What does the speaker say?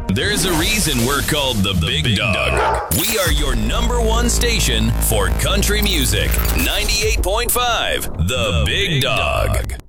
There's a reason we're called the Big Dog. We are your #1 station for country music. 98.5, The Big Dog.